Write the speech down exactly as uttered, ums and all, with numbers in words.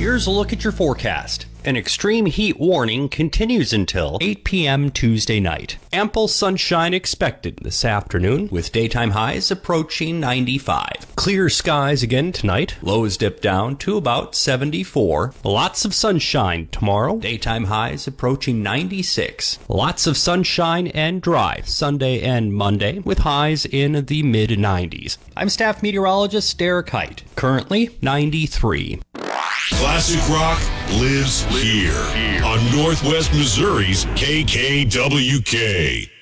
Here's a look at your forecast. An extreme heat warning continues until eight p.m. Tuesday night. Ample sunshine expected this afternoon, with daytime highs approaching ninety-five. Clear skies again tonight. Lows dip down to about seventy-four. Lots of sunshine tomorrow. Daytime highs approaching ninety-six. Lots of sunshine and dry Sunday and Monday, with highs in the mid nineties. I'm staff meteorologist Derek Height. Currently ninety-three. Classic rock lives here on Northwest Missouri's K K W K.